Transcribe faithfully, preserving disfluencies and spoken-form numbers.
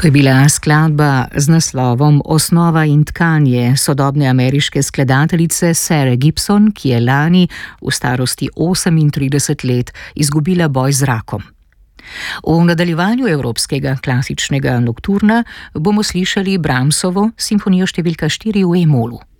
To je bila skladba z naslovom Osnova in tkanje sodobne ameriške skladateljice Sare Gibson, ki je lani v starosti osemintrideset let izgubila boj z rakom. V nadaljevanju evropskega klasičnega nokturna bomo slišali Brahmsovo simfonijo številka štiri v E-molu.